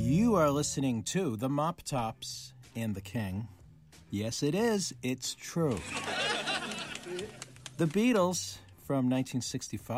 You are listening to the Mop Tops and the King. Yes, it is. It's true. The Beatles from 1965.